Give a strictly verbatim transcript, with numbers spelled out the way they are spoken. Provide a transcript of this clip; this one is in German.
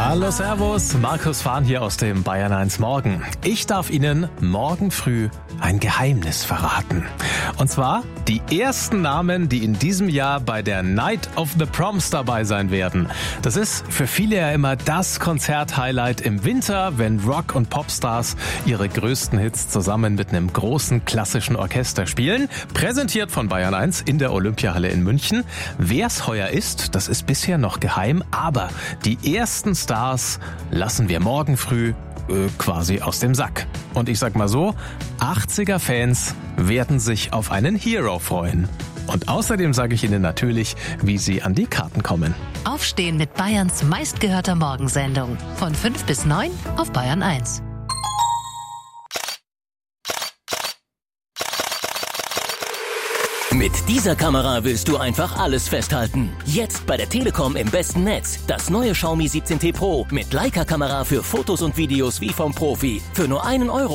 Hallo, servus, Markus Fahn hier aus dem Bayern eins Morgen. Ich darf Ihnen morgen früh ein Geheimnis verraten. Und zwar die ersten Namen, die in diesem Jahr bei der Night of the Proms dabei sein werden. Das ist für viele ja immer das Konzert-Highlight im Winter, wenn Rock- und Popstars ihre größten Hits zusammen mit einem großen klassischen Orchester spielen. Präsentiert von Bayern eins in der Olympiahalle in München. Wer's heuer ist, das ist bisher noch geheim, aber die ersten Stars lassen wir morgen früh äh, quasi aus dem Sack. Und ich sag mal so, achtziger-Fans werden sich auf einen Hero freuen. Und außerdem sage ich Ihnen natürlich, wie Sie an die Karten kommen. Aufstehen mit Bayerns meistgehörter Morgensendung. Von fünf bis neun auf Bayern eins. Mit dieser Kamera willst du einfach alles festhalten. Jetzt bei der Telekom im besten Netz. Das neue Xiaomi siebzehn T Pro mit Leica-Kamera für Fotos und Videos wie vom Profi. Für nur einen Euro.